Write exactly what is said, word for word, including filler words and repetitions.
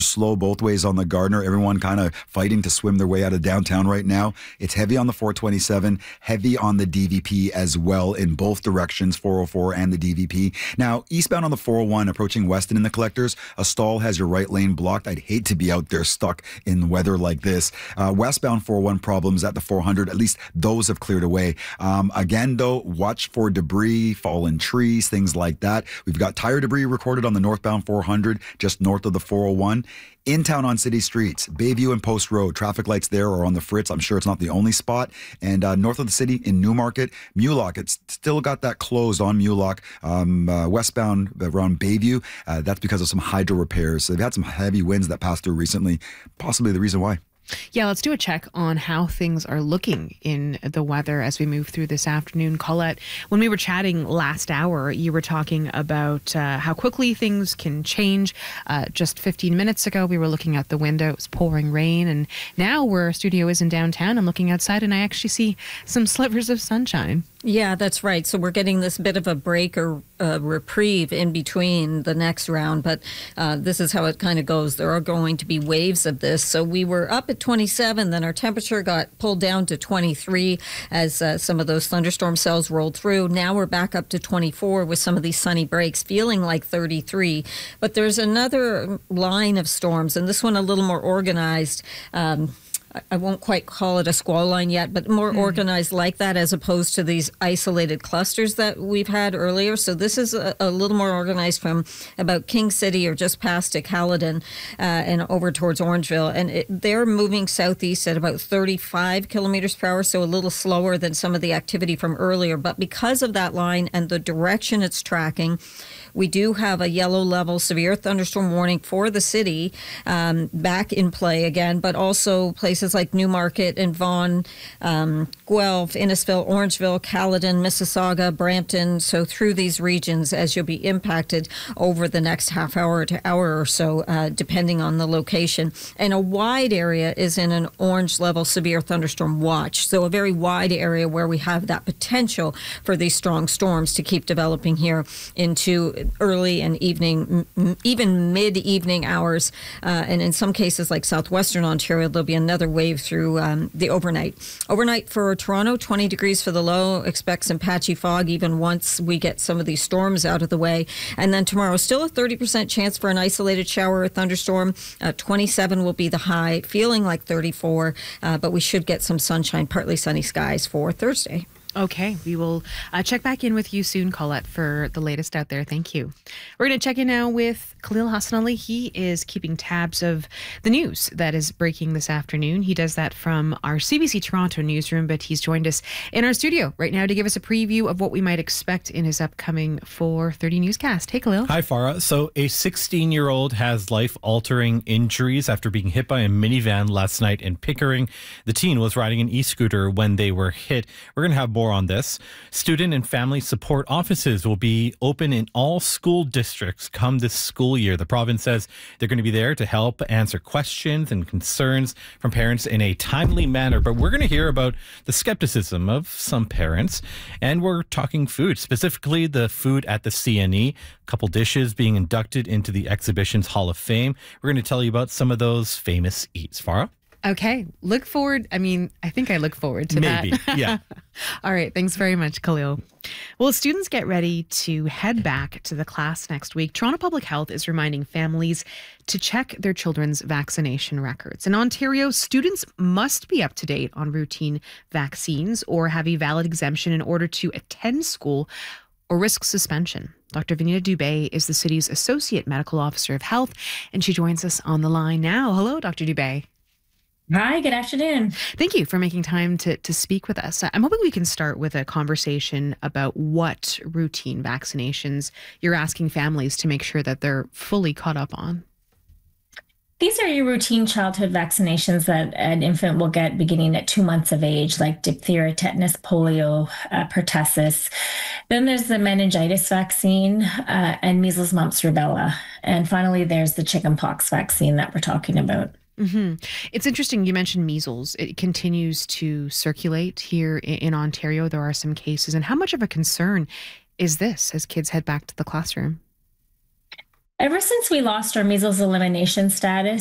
slow both ways on the Gardner. Everyone kind of fighting to swim their way out of downtown right now. It's heavy on the four twenty-seven, heavy on the D V P as well in both directions, four oh four and the D V P. Now, eastbound on the four oh one, approaching Weston in the Collectors, a stall has your right lane blocked. I'd hate to be out there stuck in weather like this. Uh, westbound four oh one problems at the four hundred, at least those have cleared away. Um, again, though, watch for debris, fallen trees, things like that. We've got tire debris recorded on the northbound four hundred, just north of the four oh one. In town on city streets, Bayview and Post Road, traffic lights there are on the fritz. I'm sure it's not the only spot. And uh, north of the city in Newmarket, Mulock, it's still got that closed on Mulock. Um, uh, westbound around Bayview, uh, that's because of some hydro repairs. So they've had some heavy winds that passed through recently, possibly the reason why. Yeah, let's do a check on how things are looking in the weather as we move through this afternoon. Colette, when we were chatting last hour, you were talking about uh, how quickly things can change. Uh, just fifteen minutes ago, we were looking out the window. It was pouring rain. And now where our studio is in downtown, I'm looking outside and I actually see some slivers of sunshine. Yeah, that's right. So we're getting this bit of a break or a reprieve in between the next round. But uh, this is how it kind of goes. There are going to be waves of this. So we were up at twenty-seven, then our temperature got pulled down to twenty-three as uh, some of those thunderstorm cells rolled through. Now we're back up to twenty-four with some of these sunny breaks, feeling like thirty-three. But there's another line of storms, and this one a little more organized. Um, I won't quite call it a squall line yet, but more mm. organized like that as opposed to these isolated clusters that we've had earlier. So this is a, a little more organized from about King City or just past to Caledon uh, and over towards Orangeville. And it, they're moving southeast at about thirty-five kilometers per hour, so a little slower than some of the activity from earlier. But because of that line and the direction it's tracking, we do have a yellow level severe thunderstorm warning for the city um, back in play again, but also places like Newmarket and Vaughan, um, Guelph, Innisfil, Orangeville, Caledon, Mississauga, Brampton. So through these regions, as you'll be impacted over the next half hour to hour or so, uh, depending on the location. And a wide area is in an orange level severe thunderstorm watch. So a very wide area where we have that potential for these strong storms to keep developing here into early and evening, even mid-evening hours. Uh, and in some cases like southwestern Ontario, there'll be another wave through um, the overnight. Overnight for Toronto, twenty degrees for the low. Expect some patchy fog even once we get some of these storms out of the way. And then tomorrow, still a thirty percent chance for an isolated shower or thunderstorm. Uh, twenty-seven will be the high, feeling like thirty-four, uh, but we should get some sunshine, partly sunny skies for Thursday. Okay, we will uh, check back in with you soon, Colette, for the latest out there. Thank you. We're going to check in now with Khalil Hassan Ali. He is keeping tabs of the news that is breaking this afternoon. He does that from our C B C Toronto newsroom, but he's joined us in our studio right now to give us a preview of what we might expect in his upcoming four thirty newscast. Hey, Khalil. Hi, Farah. So a sixteen-year-old has life-altering injuries after being hit by a minivan last night in Pickering. The teen was riding an e-scooter when they were hit. We're going to have more on this. Student and family support offices will be open in all school districts come this school year. The province says they're going to be there to help answer questions and concerns from parents in a timely manner. But we're going to hear about the skepticism of some parents. And we're talking food, specifically the food at the C N E. A couple dishes being inducted into the exhibition's Hall of Fame. We're going to tell you about some of those famous eats. Farah? Okay. Look forward. I mean, I think I look forward to Maybe, that. yeah. All right. Thanks very much, Khalil. Well, students get ready to head back to the class next week. Toronto Public Health is reminding families to check their children's vaccination records. In Ontario, students must be up to date on routine vaccines or have a valid exemption in order to attend school or risk suspension. Doctor Vanita Dubé is the city's Associate Medical Officer of Health, and she joins us on the line now. Hello, Doctor Dubé. Hi, good afternoon. Thank you for making time to, to speak with us. I'm hoping we can start with a conversation about what routine vaccinations you're asking families to make sure that they're fully caught up on. These are your routine childhood vaccinations that an infant will get beginning at two months of age, like diphtheria, tetanus, polio, uh, pertussis. Then there's the meningitis vaccine uh, and measles, mumps, rubella. And finally, there's the chickenpox vaccine that we're talking about. Mm-hmm. It's interesting you mentioned measles. It continues to circulate here in, in Ontario. There are some cases. And how much of a concern is this as kids head back to the classroom? Ever since we lost our measles elimination status,